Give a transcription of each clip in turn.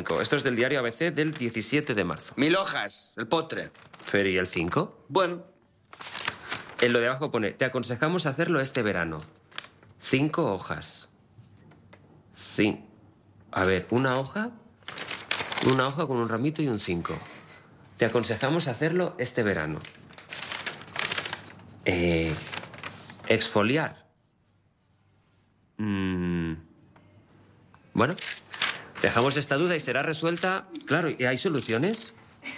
5. Esto es del diario ABC del 17 de marzo. 1000 hojas, el postre. Pero ¿y el 5? Bueno. En lo de abajo pone, te aconsejamos hacerlo este verano. 5 hojas. A ver, una hoja con un ramito y un 5. Te aconsejamos hacerlo este verano. Exfoliar. Bueno, dejamos esta duda y será resuelta. Claro, ¿y hay soluciones?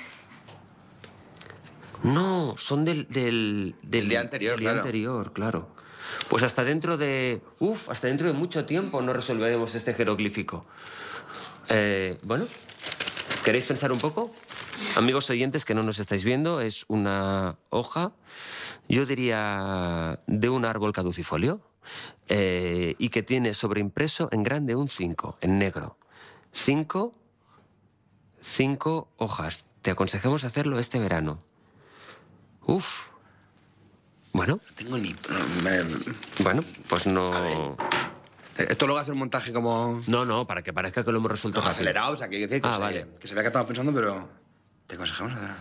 No, son del día anterior, del día anterior, claro. Pues hasta dentro de mucho tiempo no resolveremos este jeroglífico. Bueno, ¿queréis pensar un poco? Amigos oyentes que no nos estáis viendo, es una hoja, yo diría, de un árbol caducifolio, y que tiene sobreimpreso en grande un 5, en negro. 5 hojas. Te aconsejamos hacerlo este verano. Uf. Bueno. No tengo ni... Bueno, pues no... Esto luego hace un montaje como... No, para que parezca que lo hemos resuelto fácil. Acelerado, o sea, que decir vale. Que se vea que estaba pensando, pero... Te aconsejamos hacer...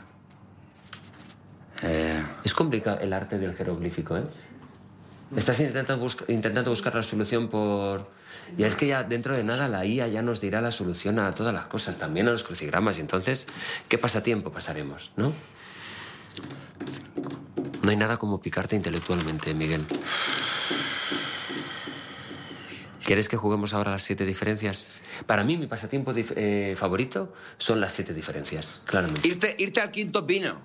Es complicado el arte del jeroglífico, ¿eh? Estás intentando buscar la solución por... Y es que ya dentro de nada la IA ya nos dirá la solución a todas las cosas, también a los crucigramas. Y entonces, ¿qué pasatiempo pasaremos, no? No hay nada como picarte intelectualmente, Miguel. ¿Quieres que juguemos ahora las 7 diferencias? Para mí, mi pasatiempo favorito son las 7 diferencias, claramente. Irte al quinto pino.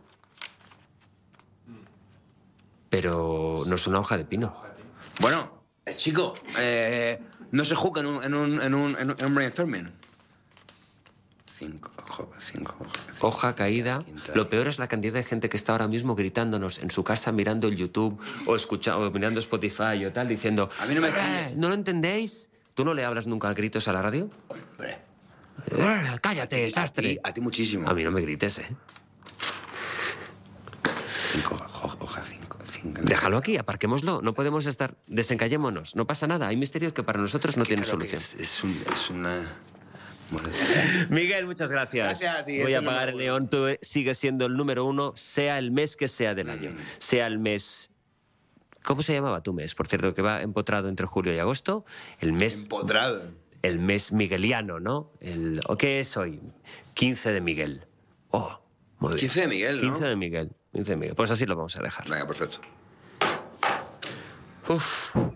Pero no es una hoja de pino. Bueno, chico, no se juega en un brainstorming. 5 hojas. Hoja caída. Quinta. Lo peor es la cantidad de gente que está ahora mismo gritándonos en su casa mirando el YouTube o mirando Spotify o tal, diciendo... A mí no me chilles. ¿No lo entendéis? ¿Tú no le hablas nunca a gritos a la radio? Hombre. Cállate, desastre. A ti muchísimo. A mí no me grites, 5 hojas, 5. Déjalo aquí, aparquémoslo. No podemos estar... Desencallémonos. No pasa nada. Hay misterios que para nosotros no tienen solución. Es una... Miguel, muchas gracias. Gracias a ti, Voy es a el apagar el número neón. Tú sigues siendo el número 1, sea el mes que sea del año. Sea el mes... ¿Cómo se llamaba tu mes? Por cierto, que va empotrado entre julio y agosto. El mes... Empotrado. El mes migueliano, ¿no? ¿O qué es hoy? 15 de Miguel. Oh, muy bien. 15 de Miguel, ¿no? 15 de Miguel. Pues así lo vamos a dejar. Venga, perfecto. Uf.